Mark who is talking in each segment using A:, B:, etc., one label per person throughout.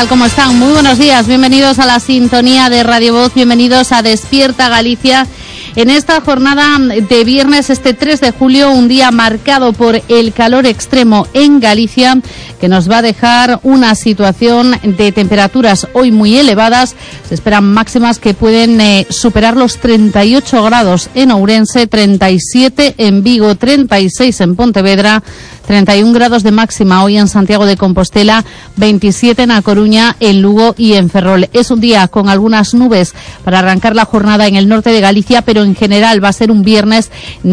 A: tal? ¿Cómo están? Muy buenos días, bienvenidos a la sintonía de Radio Voz, bienvenidos a Despierta Galicia. En esta jornada de viernes, este 3 de julio, un día marcado por el calor extremo en Galicia, que nos va a dejar una situación de temperaturas hoy muy elevadas. Se esperan máximas que pueden superar los 38 grados en Ourense, 37 en Vigo, 36 en Pontevedra, 31 grados de máxima hoy en Santiago de Compostela, 27 en A Coruña, en Lugo y en Ferrol. Es un día con algunas nubes para arrancar la jornada en el norte de Galicia, pero en general va a ser un viernes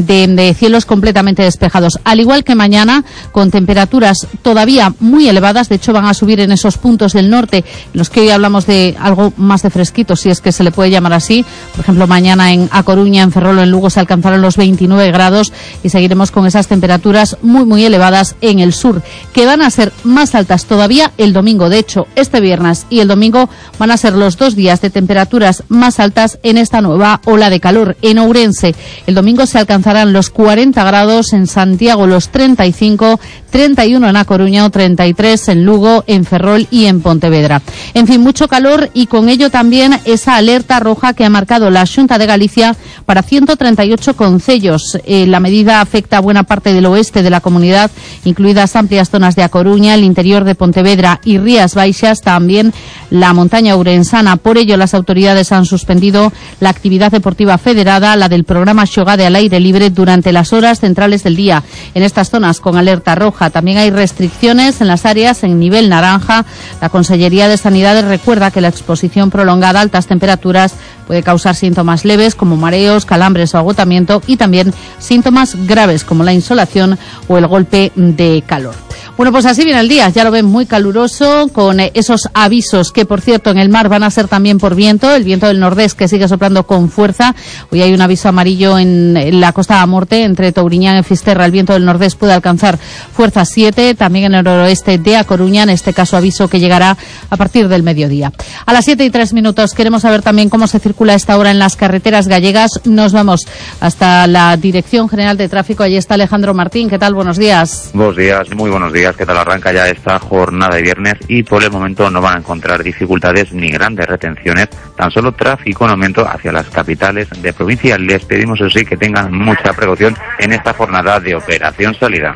A: de cielos completamente despejados. Al igual que mañana, con temperaturas todavía muy elevadas, de hecho van a subir en esos puntos del norte, en los que hoy hablamos de algo más de fresquito, si es que se le puede llamar así. Por ejemplo, mañana en A Coruña, en Ferrol o en Lugo se alcanzarán los 29 grados y seguiremos con esas temperaturas muy elevadas en el sur, que van a ser más altas todavía el domingo. De hecho, este viernes y el domingo van a ser los dos días de temperaturas más altas en esta nueva ola de calor. En Ourense, el domingo se alcanzarán los 40 grados, en Santiago los 35, 31 en A Coruña o 33 en Lugo, en Ferrol y en Pontevedra. En fin, mucho calor y con ello también esa alerta roja que ha marcado la Xunta de Galicia para 138 concellos. La medida afecta a buena parte del oeste de la comunidad, incluidas amplias zonas de A Coruña, el interior de Pontevedra y Rías Baixas, también la montaña ourensana. Por ello, las autoridades han suspendido la actividad deportiva federada, la del programa Xogade al aire libre, durante las horas centrales del día. En estas zonas con alerta roja también hay restricciones en las áreas en nivel naranja. La Consellería de Sanidades recuerda que la exposición prolongada a altas temperaturas puede causar síntomas leves como mareos, calambres o agotamiento, y también síntomas graves como la insolación o el golpe de calor. Bueno, pues así viene el día, ya lo ven, muy caluroso, con esos avisos que, por cierto, en el mar van a ser también por viento, el viento del nordés que sigue soplando con fuerza. Hoy hay un aviso amarillo en la Costa da Morte, entre Touriñán y Fisterra. El viento del nordés puede alcanzar fuerza 7, también en el noroeste de A Coruña, en este caso aviso que llegará a partir del mediodía. A las 7:03 queremos saber también cómo se circula a esta hora en las carreteras gallegas. Nos vamos hasta la Dirección General de Tráfico, allí está Alejandro Martín. ¿Qué tal? Buenos días.
B: Buenos días, muy buenos días. ¿Qué tal? Arranca ya esta jornada de viernes y por el momento no van a encontrar dificultades ni grandes retenciones, tan solo tráfico en aumento hacia las capitales de provincia. Les pedimos, eso sí, que tengan mucha precaución en esta jornada de operación salida.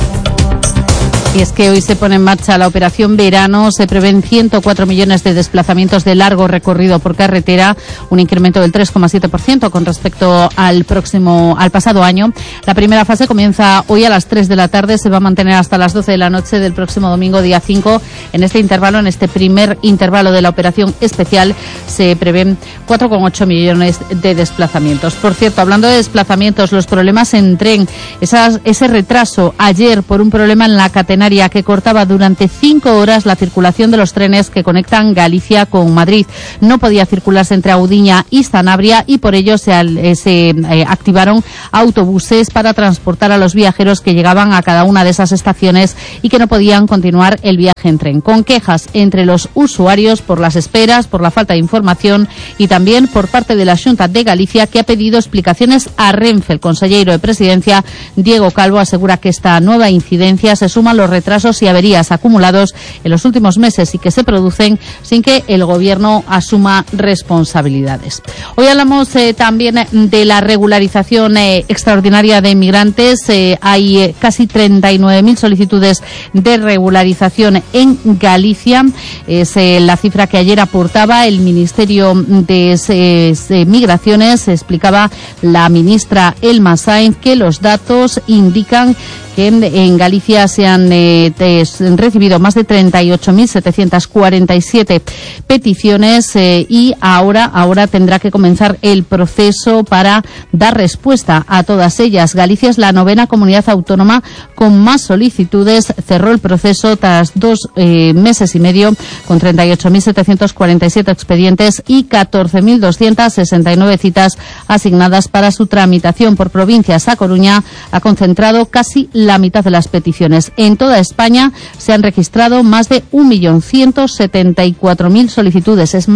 A: Y es que hoy se pone en marcha la operación verano, se prevén 104 millones de desplazamientos de largo recorrido por carretera, un incremento del 3,7% con respecto al pasado año. La primera fase comienza hoy a las 3 de la tarde, se va a mantener hasta las 12 de la noche del próximo domingo, día 5. En este primer intervalo de la operación especial, se prevén 4,8 millones de desplazamientos. Por cierto, hablando de desplazamientos, los problemas en tren, ese retraso ayer por un problema en la catenaria que cortaba durante 5 horas la circulación de los trenes que conectan Galicia con Madrid. No podía circularse entre Audiña y Sanabria y por ello se activaron autobuses para transportar a los viajeros que llegaban a cada una de esas estaciones y que no podían continuar el viaje en tren. Con quejas entre los usuarios por las esperas, por la falta de información y también por parte de la Xunta de Galicia, que ha pedido explicaciones a Renfe. El consellero de Presidencia, Diego Calvo, asegura que esta nueva incidencia se suma a los retrasos y averías acumulados en los últimos meses y que se producen sin que el Gobierno asuma responsabilidades. Hoy hablamos también de la regularización extraordinaria de inmigrantes. Hay casi 39.000 solicitudes de regularización en Galicia. Es la cifra que ayer aportaba el Ministerio de Migraciones. Explicaba la ministra Elma Sainz que los datos indican que en Galicia se han recibido más de 38.747 peticiones y ahora tendrá que comenzar el proceso para dar respuesta a todas ellas. Galicia es la 9ª comunidad autónoma con más solicitudes. Cerró el proceso tras 2 meses y medio con 38.747 expedientes y 14.269 citas asignadas para su tramitación. Por provincias, A Coruña ha concentrado casi la mitad de las peticiones. En toda España se han registrado más de 1.174.000 solicitudes. Es